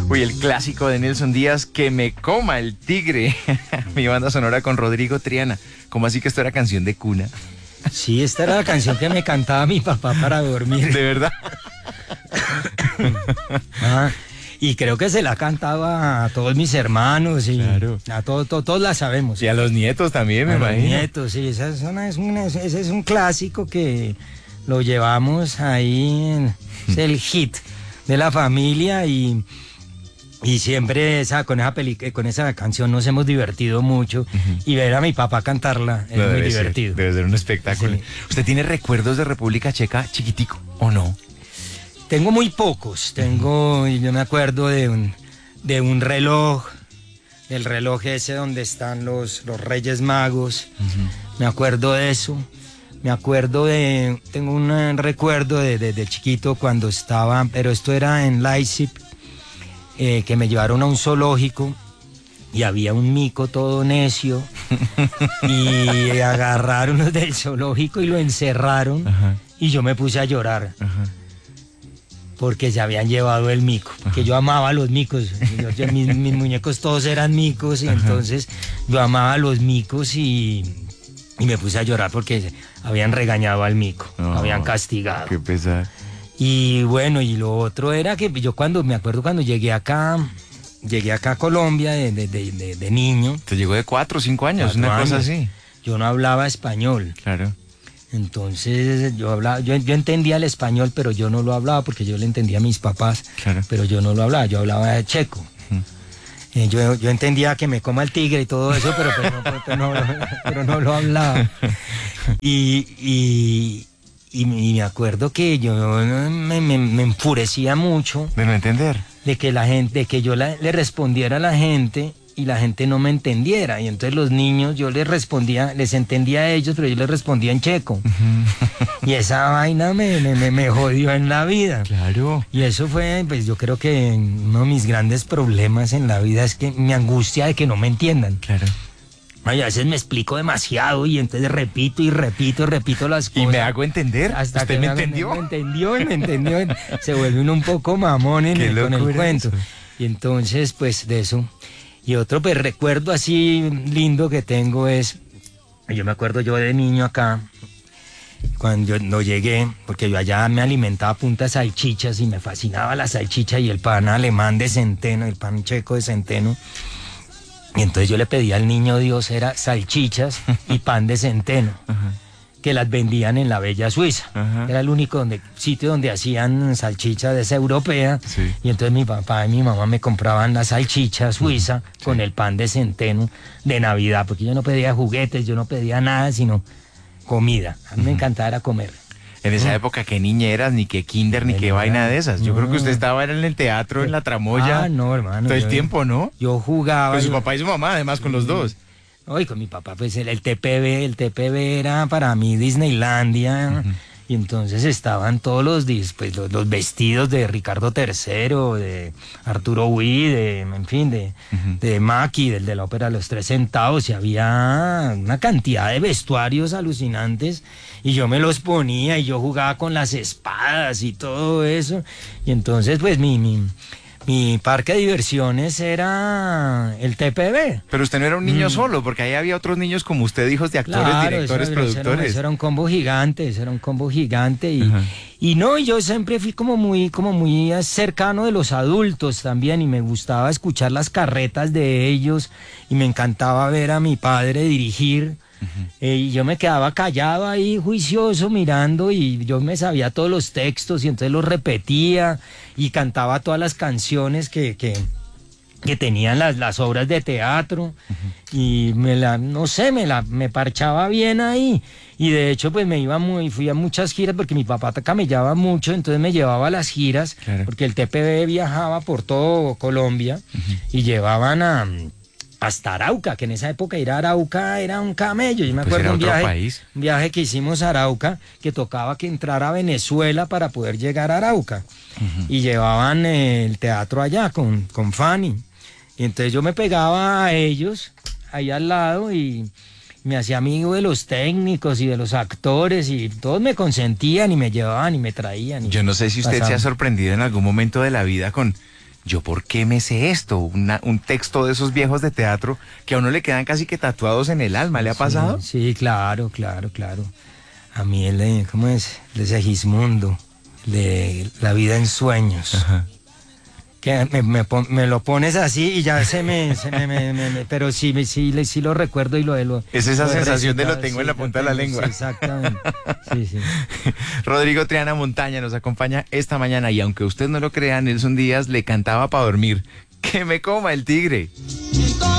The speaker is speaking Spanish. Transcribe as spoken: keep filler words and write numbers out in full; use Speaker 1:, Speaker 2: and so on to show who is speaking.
Speaker 1: Uy, el clásico de Nelson Díaz, Que me coma el tigre. Mi banda sonora con Rodrigo Triana. ¿Cómo así que esto era canción de cuna?
Speaker 2: Sí, esta era la canción que me cantaba mi papá para dormir.
Speaker 1: ¿De verdad?
Speaker 2: Ah, y creo que se la cantaba a todos mis hermanos y
Speaker 1: Claro.
Speaker 2: a todos, todos, todos la sabemos.
Speaker 1: Y a los nietos también, me
Speaker 2: A los
Speaker 1: imagino.
Speaker 2: nietos, sí, esa es una- es una- ese es un clásico que lo llevamos ahí, en- es el hit de la familia y, y siempre esa, con, esa peli, con esa canción nos hemos divertido mucho uh-huh. y ver a mi papá cantarla es
Speaker 1: No,
Speaker 2: muy
Speaker 1: debe
Speaker 2: divertido.
Speaker 1: Ser, debe ser un espectáculo.
Speaker 2: Sí.
Speaker 1: ¿Usted tiene recuerdos de República Checa chiquitico o no?
Speaker 2: Tengo muy pocos, tengo, yo me acuerdo de un, de un reloj, del reloj ese donde están los, los Reyes Magos, uh-huh. me acuerdo de eso, me acuerdo de, tengo un recuerdo de, de, de chiquito cuando estaba, pero esto era en Leipzig, eh, que me llevaron a un zoológico y había un mico todo necio y agarraron los del zoológico y lo encerraron uh-huh. y yo me puse a llorar. Uh-huh. Porque se habían llevado el mico, que yo amaba a los micos, yo, yo, mis, mis muñecos todos eran micos y Ajá. entonces yo amaba a los micos y, y me puse a llorar porque habían regañado al mico, oh, lo habían castigado.
Speaker 1: Qué pesar.
Speaker 2: Y bueno, y lo otro era que yo cuando, me acuerdo cuando llegué acá, llegué acá a Colombia de, de, de, de, de niño.
Speaker 1: Te llegó de cuatro o cinco años, cuatro una cosa años. Así.
Speaker 2: Yo no hablaba español.
Speaker 1: Claro.
Speaker 2: Entonces yo hablaba, yo, yo entendía el español, pero yo no lo hablaba porque yo le entendía a mis papás, claro. pero yo no lo hablaba, yo hablaba de checo. Uh-huh. Eh, yo, yo entendía que me coma el tigre y todo eso, pero, pero, pero, pero, no, pero no lo hablaba. Y, y, y, y me acuerdo que yo me, me, me enfurecía mucho.
Speaker 1: De no entender.
Speaker 2: De que la gente, de que yo la, le respondiera a la gente y la gente no me entendiera. Y entonces los niños, yo les respondía, les entendía a ellos, pero yo les respondía en checo. Uh-huh. Y esa vaina me, me, me jodió en la vida.
Speaker 1: Claro.
Speaker 2: Y eso fue, pues yo creo que uno de mis grandes problemas en la vida es que mi angustia de que no me entiendan.
Speaker 1: Claro.
Speaker 2: Ay, a veces me explico demasiado y entonces repito y repito y repito las cosas.
Speaker 1: ¿Y me hago entender?
Speaker 2: Hasta
Speaker 1: ¿Usted
Speaker 2: que
Speaker 1: me
Speaker 2: me
Speaker 1: entendió?
Speaker 2: Me entendió y me entendió. Se vuelve uno un poco mamón en el, con el cuento.
Speaker 1: Eso.
Speaker 2: Y entonces, pues de eso... Y otro pues, recuerdo así lindo que tengo es, yo me acuerdo yo de niño acá, cuando yo no llegué, porque yo allá me alimentaba a punta de salchichas y me fascinaba la salchicha y el pan alemán de centeno, el pan checo de centeno. Y entonces yo le pedía al niño Dios, era salchichas y pan de centeno. Uh-huh. Que las vendían en la bella Suiza. Uh-huh. Era el único donde, sitio donde hacían salchicha de esa europea. Sí. Y entonces mi papá y mi mamá me compraban la salchicha suiza uh-huh. con sí. el pan de centeno de Navidad, porque yo no pedía juguetes, yo no pedía nada, sino comida. A mí uh-huh. me encantaba era comer.
Speaker 1: En esa uh-huh. época, que niñeras, ni que kinder, ni que vaina de esas. Yo no. creo que usted estaba en el teatro, en la tramoya.
Speaker 2: Ah, no, hermano.
Speaker 1: Todo el
Speaker 2: yo,
Speaker 1: tiempo, ¿no?
Speaker 2: Yo jugaba.
Speaker 1: Con
Speaker 2: yo...
Speaker 1: su papá y su mamá, además, con los dos.
Speaker 2: Hoy con mi papá, pues el, el T P B, el T P B era para mí Disneylandia, uh-huh. y entonces estaban todos los, pues, los, los vestidos de Ricardo tercero, de Arturo Huy, de, en fin, de, uh-huh. de Maki, del de la ópera Los Tres Centavos, y había una cantidad de vestuarios alucinantes, y yo me los ponía, y yo jugaba con las espadas y todo eso, y entonces pues mi... mi Mi parque de diversiones era el T P B.
Speaker 1: Pero usted no era un niño mm. solo, porque ahí había otros niños como usted, hijos de actores,
Speaker 2: claro,
Speaker 1: directores,
Speaker 2: eso,
Speaker 1: productores.
Speaker 2: Eso era, eso era un combo gigante, eso era un combo gigante. Y, uh-huh. y no, yo siempre fui como muy, como muy cercano de los adultos también, y me gustaba escuchar las carretas de ellos, y me encantaba ver a mi padre dirigir. Uh-huh. Eh, y yo me quedaba callado ahí, juicioso, mirando, y yo me sabía todos los textos y entonces los repetía y cantaba todas las canciones que, que, que tenían las, las obras de teatro. Uh-huh. Y me la, no sé, me la me parchaba bien ahí. Y de hecho pues me iba muy, fui a muchas giras porque mi papá camellaba mucho, entonces me llevaba a las giras, claro. porque el T P B viajaba por todo Colombia. Uh-huh. Y llevaban a... hasta Arauca, que en esa época ir a Arauca era un camello. Yo me acuerdo
Speaker 1: pues
Speaker 2: un viaje,
Speaker 1: país.
Speaker 2: un viaje que hicimos a Arauca, que tocaba que entrar a Venezuela para poder llegar a Arauca. Uh-huh. Y llevaban eh, el teatro allá con, con Fanny. Y entonces yo me pegaba a ellos, ahí al lado, y me hacía amigo de los técnicos y de los actores, y todos me consentían y me llevaban y me traían. Y
Speaker 1: yo no sé si usted
Speaker 2: pasaban.
Speaker 1: se ha sorprendido en algún momento de la vida con... ¿yo por qué me sé esto? Una, un texto de esos viejos de teatro que a uno le quedan casi que tatuados en el alma, ¿le ha pasado?
Speaker 2: Sí, sí, claro, claro, claro. A mí el de, ¿cómo es? El de Segismundo, de La vida en sueños. Ajá. Que me, me, me lo pones así y ya se me... Se me, me, me, me pero sí, sí, sí, sí lo recuerdo y lo de lo...
Speaker 1: Es esa
Speaker 2: lo
Speaker 1: sensación de lo tengo
Speaker 2: sí,
Speaker 1: en la punta de la lengua.
Speaker 2: Sí, exactamente. Sí, sí.
Speaker 1: Rodrigo Triana Montaña nos acompaña esta mañana y aunque usted no lo crea, Nelson Díaz le cantaba para dormir. ¡Que me coma el tigre!